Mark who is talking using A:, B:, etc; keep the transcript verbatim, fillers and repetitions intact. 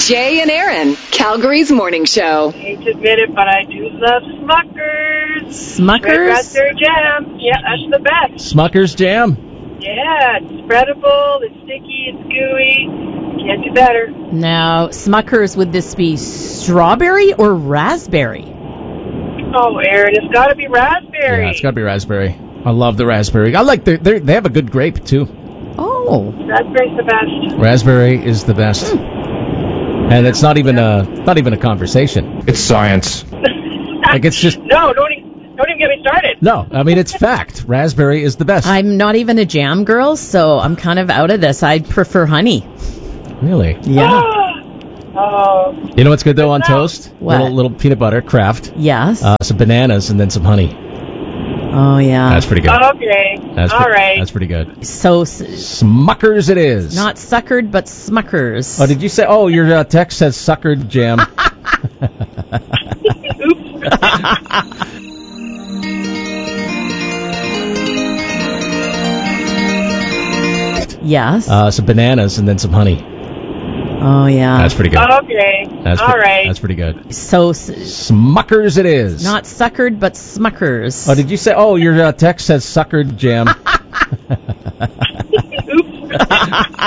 A: Jay and Aaron, Calgary's morning show.
B: I hate to admit it, but I do love Smuckers.
C: Smuckers?
B: Red raspberry jam. Yeah, that's the best.
D: Smuckers jam.
B: Yeah, it's spreadable, it's sticky, it's gooey. Can't do better.
C: Now, Smuckers, would this be strawberry or raspberry?
B: Oh, Aaron, it's got to be raspberry.
D: Yeah, it's got to be raspberry. I love the raspberry. I like the they have a good grape too.
C: Oh,
B: raspberry's the best.
D: Raspberry is the best, mm. and it's not even a not even a conversation.
E: It's science.
D: Like it's just
B: no, don't even, don't even get me started.
D: No, I mean it's fact. Raspberry is the best.
C: I'm not even a jam girl, so I'm kind of out of this. I prefer honey.
D: Really?
C: Yeah.
B: Oh.
D: You know what's good though on toast?
C: What?
D: Little little peanut butter, Kraft.
C: Yes.
D: Uh, some bananas and then some honey.
C: Oh, yeah.
D: That's pretty good.
B: Okay.
D: That's
B: All
D: pre-
B: right.
D: That's pretty good.
C: So,
D: Smuckers it is.
C: Not suckered, but Smuckers.
D: Oh, did you say, oh, your uh, text says suckered jam.
C: Yes.
D: Uh, some bananas and then some honey.
C: Oh, yeah.
D: That's pretty good.
B: Okay.
D: That's
B: All
D: pre-
B: right.
D: That's pretty good.
C: So,
D: Smuckers it is.
C: Not suckered, but Smuckers.
D: Oh, did you say, oh, your uh, text says suckered jam.
B: Oops.